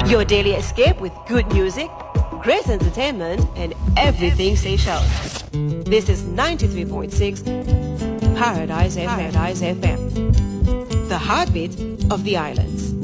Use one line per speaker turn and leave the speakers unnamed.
Your daily escape with good music, great entertainment, and everything Seychelles. This is 93.6 Paradise FM, the heartbeat of the islands.